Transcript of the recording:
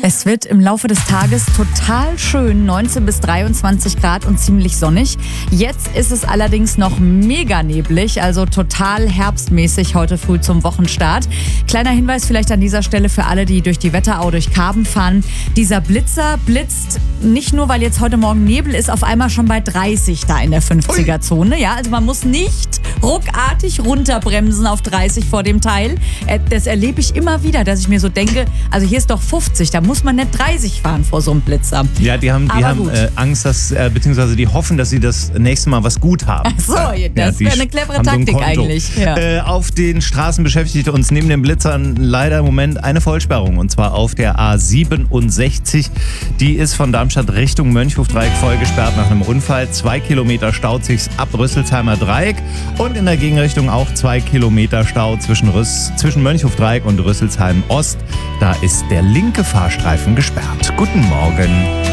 Es wird im Laufe des Tages total schön, 19 bis 23 Grad und ziemlich sonnig. Jetzt ist es allerdings noch mega neblig, also total herbstmäßig heute früh zum Wochenstart. Kleiner Hinweis vielleicht an dieser Stelle für alle, die durch die Wetterau durch Karben fahren. Dieser Blitzer blitzt nicht nur, weil jetzt heute Morgen Nebel ist, auf einmal schon bei 30 da in der 50er-Zone. Ja, also man muss nicht ruckartig runterbremsen auf 30 vor dem Teil. Das erlebe ich immer wieder, dass ich mir so denke, also hier ist doch 50, da muss man nicht 30 fahren vor so einem Blitzer. Ja, die haben Angst, beziehungsweise die hoffen, dass sie das nächste Mal was gut haben. Ach so, das wäre eine clevere Taktik eigentlich. Ja. Auf den Straßen beschäftigt uns neben den Blitzern leider im Moment eine Vollsperrung. Und zwar auf der A67. Die ist von Darmstadt Richtung Mönchhofdreieck voll gesperrt nach einem Unfall. 2 Kilometer staut sich's ab Rüsselsheimer Dreieck. Und in der Gegenrichtung auch 2 Kilometer Stau zwischen Mönchhofdreieck und Rüsselsheim Ost. Da ist der linke Fahrstreifen gesperrt. Guten Morgen.